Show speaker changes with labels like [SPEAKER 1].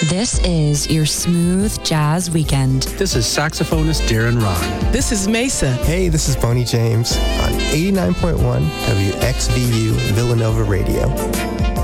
[SPEAKER 1] This is your smooth jazz weekend.
[SPEAKER 2] This is saxophonist Darren Ron.
[SPEAKER 3] This is Mesa.
[SPEAKER 4] Hey, this is Boney James on 89.1 WXVU Villanova Radio.